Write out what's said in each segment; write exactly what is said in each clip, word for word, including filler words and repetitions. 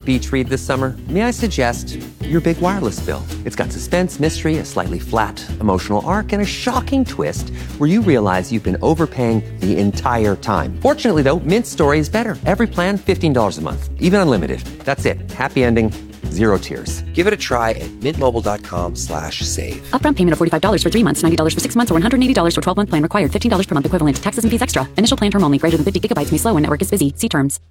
beach read this summer, may I suggest your big wireless bill? It's got suspense, mystery, a slightly flat emotional arc, and a shocking twist where you realize you've been overpaying the entire time. Fortunately, though, Mint's story is better. Every plan, fifteen dollars a month, even unlimited. That's it. Happy ending, zero tears. Give it a try at mintmobile.com slash save. Upfront payment of forty-five dollars for three months, ninety dollars for six months, or one hundred eighty dollars for twelve-month plan required. fifteen dollars per month equivalent. Taxes and fees extra. Initial plan term only. Greater than fifty gigabytes may slow when network is busy. See terms.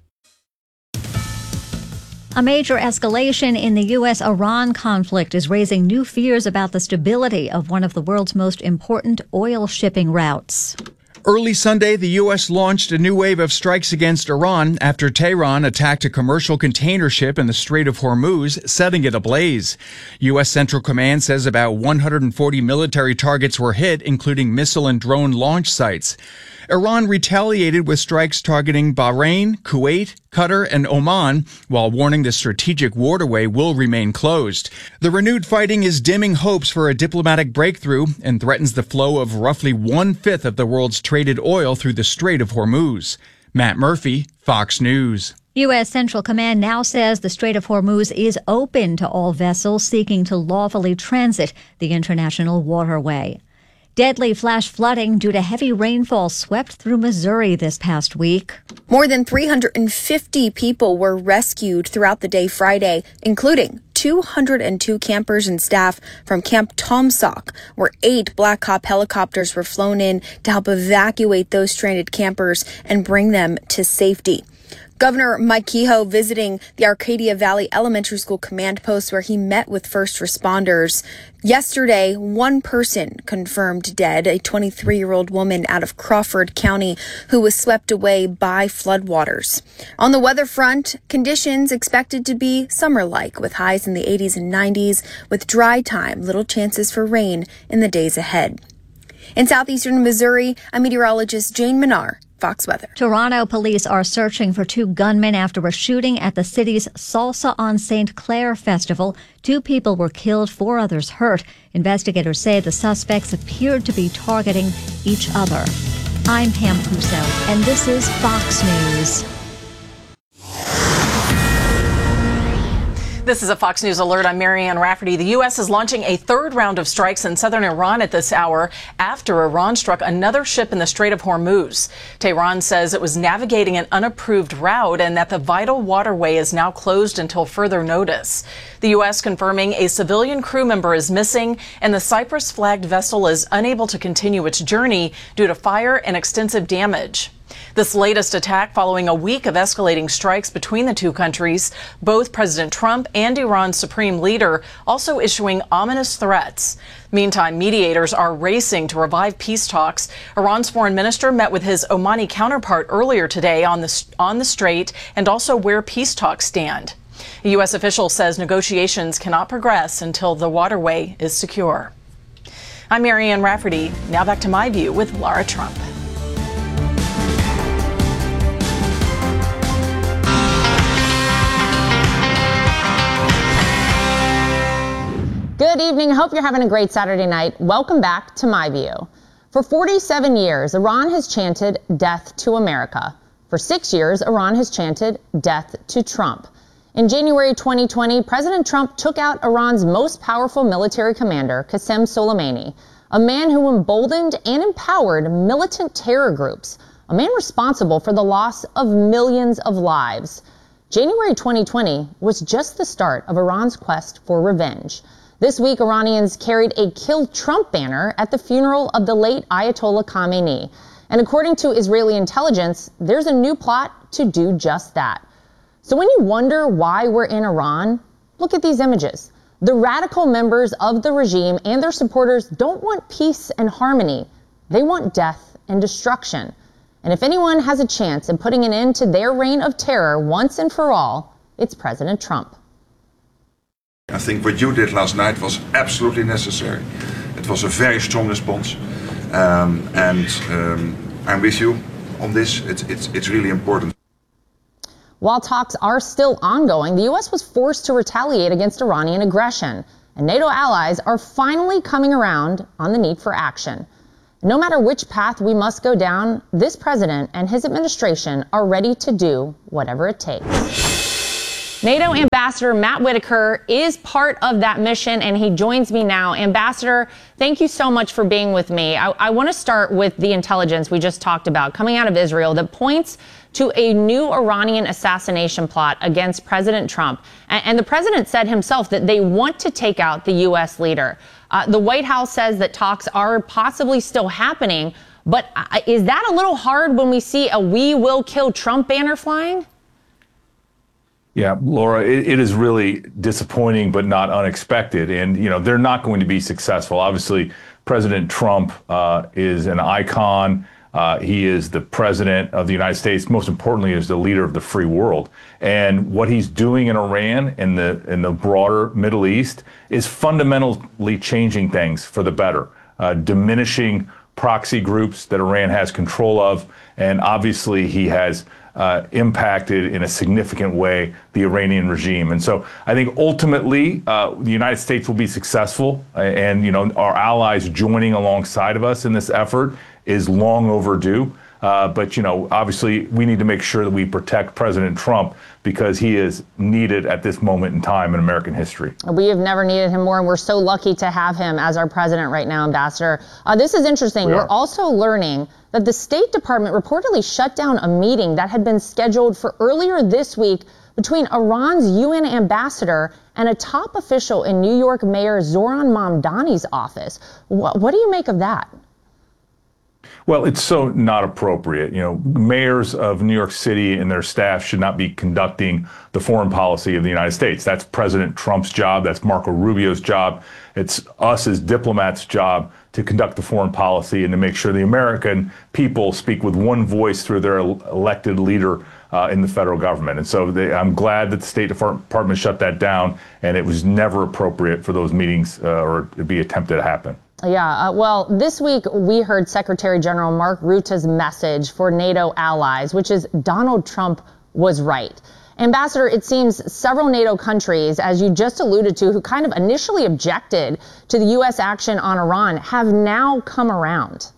A major escalation in the U S Iran conflict is raising new fears about the stability of one of the world's most important oil shipping routes. Early Sunday, the U S launched a new wave of strikes against Iran after Tehran attacked a commercial container ship in the Strait of Hormuz, setting it ablaze. U S Central Command says about one hundred forty military targets were hit, including missile and drone launch sites. Iran retaliated with strikes targeting Bahrain, Kuwait, Qatar, and Oman, while warning the strategic waterway will remain closed. The renewed fighting is dimming hopes for a diplomatic breakthrough and threatens the flow of roughly one-fifth of the world's traded oil through the Strait of Hormuz. Matt Murphy, Fox News. U S Central Command now says the Strait of Hormuz is open to all vessels seeking to lawfully transit the international waterway. Deadly flash flooding due to heavy rainfall swept through Missouri this past week. More than three hundred fifty people were rescued throughout the day Friday, including two hundred two campers and staff from Camp Tomsock, where eight Black Hawk helicopters were flown in to help evacuate those stranded campers and bring them to safety. Governor Mike Kehoe visiting the Arcadia Valley Elementary School command post where he met with first responders. Yesterday, one person confirmed dead, a twenty-three-year-old woman out of Crawford County who was swept away by floodwaters. On the weather front, conditions expected to be summer-like with highs in the eighties and nineties with dry time, little chances for rain in the days ahead. In southeastern Missouri, I'm meteorologist Jane Minar, Fox Weather. Toronto police are searching for two gunmen after a shooting at the city's Salsa on Saint Clair festival. Two people were killed, four others hurt. Investigators say the suspects appeared to be targeting each other. I'm Pam Puso, and this is Fox News. This is a Fox News alert. I'm Marianne Rafferty. The U S is launching a third round of strikes in southern Iran at this hour after Iran struck another ship in the Strait of Hormuz. Tehran says it was navigating an unapproved route and that the vital waterway is now closed until further notice. The U S confirming a civilian crew member is missing and the Cyprus-flagged vessel is unable to continue its journey due to fire and extensive damage. This latest attack following a week of escalating strikes between the two countries, both President Trump and Iran's supreme leader also issuing ominous threats. Meantime, mediators are racing to revive peace talks. Iran's foreign minister met with his Omani counterpart earlier today on the, on the Strait and also where peace talks stand. A U S official says negotiations cannot progress until the waterway is secure. I'm Marianne Rafferty. Now back to My View with Laura Trump. Good evening. Hope you're having a great Saturday night. Welcome back to My View. For forty-seven years, Iran has chanted death to America. For six years, Iran has chanted death to Trump. In January twenty twenty, President Trump took out Iran's most powerful military commander, Qasem Soleimani, a man who emboldened and empowered militant terror groups, a man responsible for the loss of millions of lives. January twenty twenty was just the start of Iran's quest for revenge. This week, Iranians carried a Kill Trump banner at the funeral of the late Ayatollah Khamenei. And according to Israeli intelligence, there's a new plot to do just that. So when you wonder why we're in Iran, look at these images. The radical members of the regime and their supporters don't want peace and harmony. They want death and destruction. And if anyone has a chance in putting an end to their reign of terror once and for all, it's President Trump. I think what you did last night was absolutely necessary. It was a very strong response, um, and um, I'm with you on this. It's, it's, it's really important. While talks are still ongoing, the U S was forced to retaliate against Iranian aggression, and NATO allies are finally coming around on the need for action. No matter which path we must go down, this president and his administration are ready to do whatever it takes. NATO Ambassador Matt Whitaker is part of that mission, and he joins me now. Ambassador, thank you so much for being with me. I, I want to start with the intelligence we just talked about coming out of Israel that points to a new Iranian assassination plot against President Trump. And, and the president said himself that they want to take out the U S leader. Uh, the White House says that talks are possibly still happening. But uh, is that a little hard when we see a "We will kill Trump" banner flying? Yeah, Laura, it, it is really disappointing, but not unexpected. And, you know, they're not going to be successful. Obviously, President Trump uh, is an icon. Uh, he is the president of the United States. Most importantly, is the leader of the free world. And what he's doing in Iran and the in the broader Middle East is fundamentally changing things for the better, uh, diminishing proxy groups that Iran has control of. And obviously, he has Uh, impacted in a significant way the Iranian regime. And so I think ultimately uh, the United States will be successful, and, you know, our allies joining alongside of us in this effort is long overdue. Uh, but, you know, obviously we need to make sure that we protect President Trump because he is needed at this moment in time in American history. We have never needed him more, and we're so lucky to have him as our president right now, Ambassador. Uh, this is interesting. We we're also learning that the State Department reportedly shut down a meeting that had been scheduled for earlier this week between Iran's U N ambassador and a top official in New York Mayor Zohran Mamdani's office. What, what do you make of that? Well, it's so not appropriate. You know, mayors of New York City and their staff should not be conducting the foreign policy of the United States. That's President Trump's job. That's Marco Rubio's job. It's us as diplomats' job to conduct the foreign policy and to make sure the American people speak with one voice through their elected leader uh, in the federal government. And so they, I'm glad that the State Department shut that down, and it was never appropriate for those meetings uh, or to be attempted to happen. Yeah, uh, well, this week we heard Secretary General Mark Rutte's message for NATO allies, which is Donald Trump was right. Ambassador, it seems several NATO countries, as you just alluded to, who kind of initially objected to the U S action on Iran, have now come around.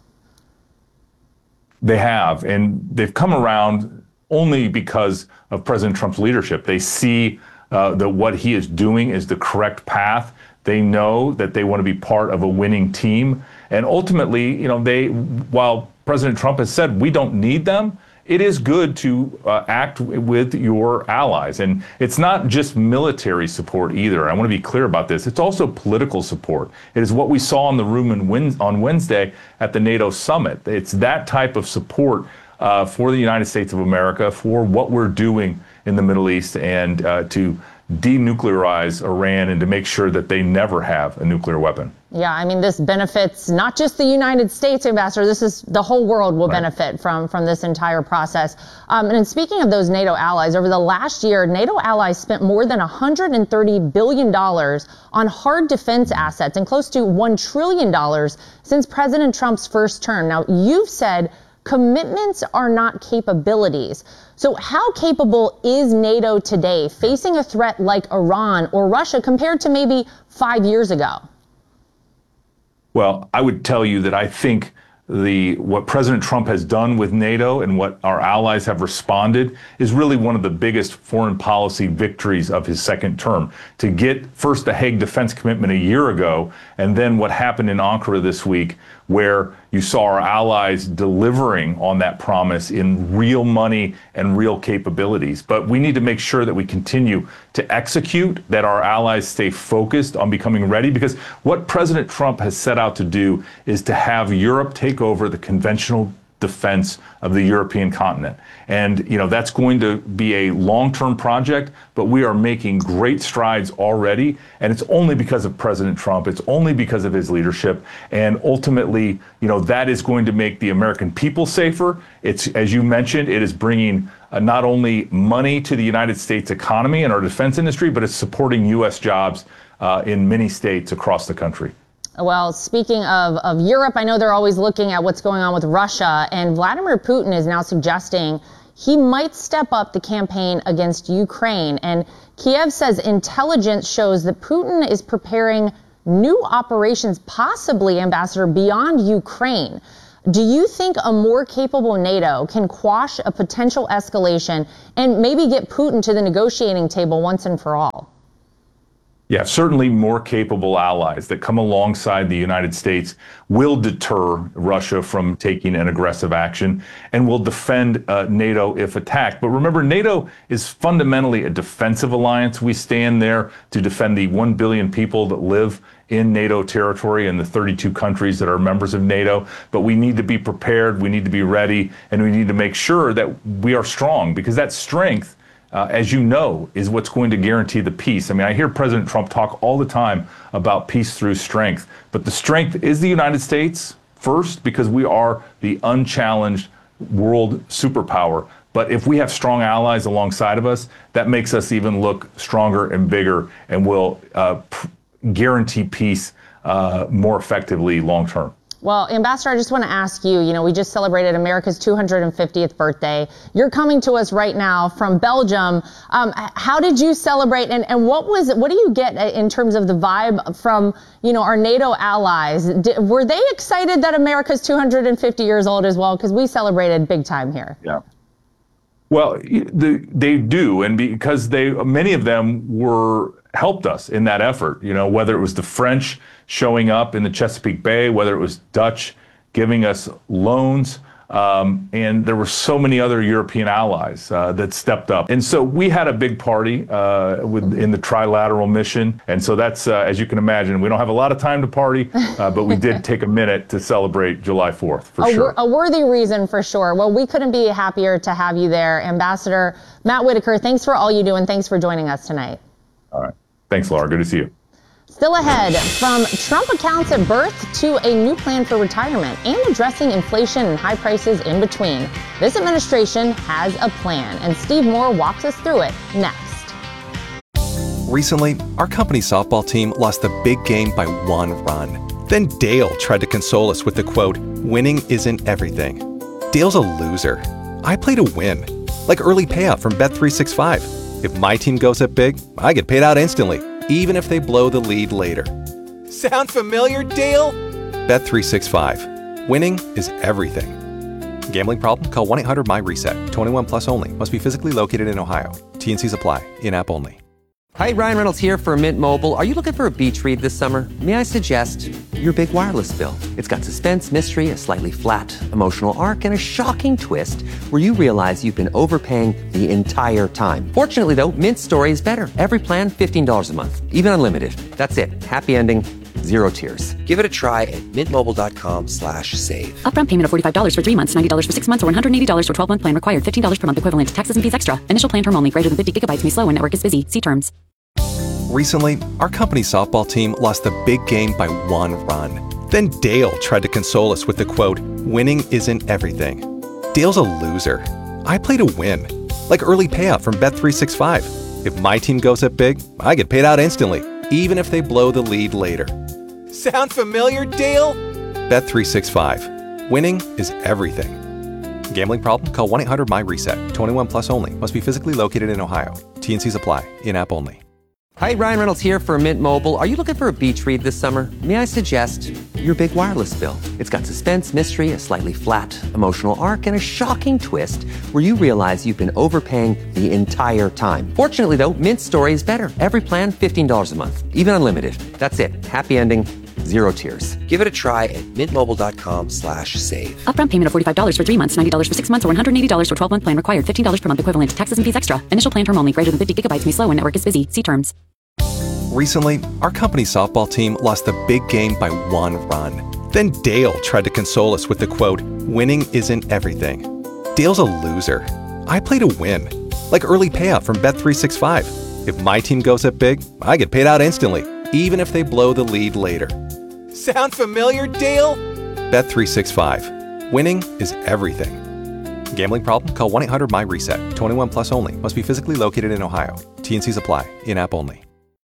They have, and they've come around only because of President Trump's leadership. They see uh, that what he is doing is the correct path. They know that they want to be part of a winning team. And ultimately, you know, they, while President Trump has said we don't need them, it is good to uh, act with your allies. And it's not just military support either. I want to be clear about this. It's also political support. It is what we saw in the room in, on Wednesday at the NATO summit. It's that type of support uh, for the United States of America, for what we're doing in the Middle East, and uh, to denuclearize Iran and to make sure that they never have a nuclear weapon. Yeah, I mean, this benefits not just the United States, Ambassador. This is the whole world will right. benefit from, from this entire process. Um, and speaking of those NATO allies, over the last year, NATO allies spent more than one hundred thirty billion dollars on hard defense assets and close to one trillion dollars since President Trump's first term. Now, you've said commitments are not capabilities. So how capable is NATO today facing a threat like Iran or Russia compared to maybe five years ago? Well, I would tell you that I think the what President Trump has done with NATO and what our allies have responded is really one of the biggest foreign policy victories of his second term. To get first the Hague Defense Commitment a year ago, and then what happened in Ankara this week, where you saw our allies delivering on that promise in real money and real capabilities. But we need to make sure that we continue to execute, that our allies stay focused on becoming ready, because what President Trump has set out to do is to have Europe take over the conventional defense of the European continent. And, you know, that's going to be a long-term project, but we are making great strides already. And it's only because of President Trump. It's only because of his leadership. And ultimately, you know, that is going to make the American people safer. It's, as you mentioned, it is bringing uh, not only money to the United States economy and our defense industry, but it's supporting U S jobs uh, in many states across the country. Well, speaking of, of Europe, I know they're always looking at what's going on with Russia, and Vladimir Putin is now suggesting he might step up the campaign against Ukraine. And Kiev says intelligence shows that Putin is preparing new operations, possibly, Ambassador, beyond Ukraine. Do you think a more capable NATO can quash a potential escalation and maybe get Putin to the negotiating table once and for all? Yeah, certainly more capable allies that come alongside the United States will deter Russia from taking an aggressive action and will defend uh, NATO if attacked. But remember, NATO is fundamentally a defensive alliance. We stand there to defend the one billion people that live in NATO territory and the thirty-two countries that are members of NATO. But we need to be prepared, we need to be ready, and we need to make sure that we are strong, because that strength, Uh, as you know, is what's going to guarantee the peace. I mean, I hear President Trump talk all the time about peace through strength, but the strength is the United States first, because we are the unchallenged world superpower. But if we have strong allies alongside of us, that makes us even look stronger and bigger, and will uh, p- guarantee peace uh, more effectively long term. Well, Ambassador, I just want to ask you, you know, we just celebrated America's two hundred fiftieth birthday. You're coming to us right now from Belgium. Um, how did you celebrate, and, and what was, what do you get in terms of the vibe from, you know, our NATO allies? Did, were they excited that America's two hundred fifty years old as well? Because we celebrated big time here. Yeah. Well, the, they do, and because they, many of them were helped us in that effort. You know, whether it was the French showing up in the Chesapeake Bay, whether it was Dutch giving us loans, um, and there were so many other European allies uh, that stepped up. And so we had a big party uh, with, in the trilateral mission. And so that's, uh, as you can imagine, we don't have a lot of time to party, uh, but we did take a minute to celebrate July fourth, for a, sure. A worthy reason, for sure. Well, we couldn't be happier to have you there. Ambassador Matt Whitaker, thanks for all you do, and thanks for joining us tonight. All right. Thanks, Laura. Good to see you. Still ahead, from Trump accounts at birth to a new plan for retirement and addressing inflation and high prices in between. This administration has a plan, and Steve Moore walks us through it next. Recently, our company softball team lost the big game by one run. Then Dale tried to console us with the quote, "Winning isn't everything." Dale's a loser. I play to win, like early payout from Bet three sixty-five. If my team goes up big, I get paid out instantly, even if they blow the lead later. Sound familiar, Dale? Bet three sixty-five. Winning is everything. Gambling problem? Call one eight hundred M Y reset. twenty-one plus only. Must be physically located in Ohio. T and Cs apply. In-app only. Hi, Ryan Reynolds here for Mint Mobile. Are you looking for a beach read this summer? May I suggest your big wireless bill? It's got suspense, mystery, a slightly flat, emotional arc, and a shocking twist where you realize you've been overpaying the entire time. Fortunately, though, Mint's story is better. Every plan, fifteen dollars a month, even unlimited. That's it. Happy ending, zero tears. Give it a try at mintmobile.com slash save. Upfront payment of forty-five dollars for three months, ninety dollars for six months, or one hundred eighty dollars for twelve-month plan required. fifteen dollars per month equivalent. Taxes and fees extra. Initial plan term only. Greater than fifty gigabytes may slow when network is busy. See terms. Recently, our company softball team lost the big game by one run. Then Dale tried to console us with the quote, "Winning isn't everything." Dale's a loser. I play to win, like early payout from Bet three sixty-five. If my team goes up big, I get paid out instantly, even if they blow the lead later. Sound familiar, Dale? Bet three sixty-five. Winning is everything. Gambling problem? Call one eight hundred M Y reset. twenty-one plus only. Must be physically located in Ohio. T and Cs apply. In-app only. Hi, Ryan Reynolds here for Mint Mobile. Are you looking for a beach read this summer? May I suggest your big wireless bill? It's got suspense, mystery, a slightly flat, emotional arc, and a shocking twist where you realize you've been overpaying the entire time. Fortunately, though, Mint's story is better. Every plan, fifteen dollars a month, even unlimited. That's it. Happy ending, zero tears. Give it a try at mintmobile.com slash save. Upfront payment of forty-five dollars for three months, ninety dollars for six months, or one hundred eighty dollars for twelve-month plan required. fifteen dollars per month equivalent. Taxes and fees extra. Initial plan term only. Greater than fifty gigabytes may slow when network is busy. See terms. Recently, our company softball team lost the big game by one run. Then Dale tried to console us with the quote, "Winning isn't everything." Dale's a loser. I play to win, like early payout from Bet three sixty-five. If my team goes up big, I get paid out instantly, even if they blow the lead later. Sound familiar, Dale? Bet three sixty-five. Winning is everything. Gambling problem? Call one eight hundred M Y reset. twenty-one plus only. Must be physically located in Ohio. T and Cs apply. In-app only.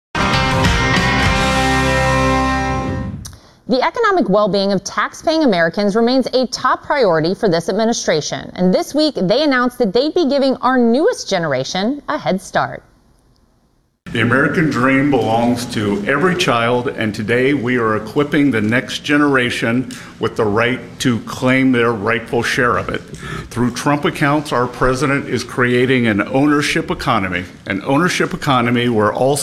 The economic well-being of tax-paying Americans remains a top priority for this administration. And this week, they announced that they'd be giving our newest generation a head start. The American dream belongs to every child, and today we are equipping the next generation with the right to claim their rightful share of it. Through Trump accounts, our president is creating an ownership economy, an ownership economy where all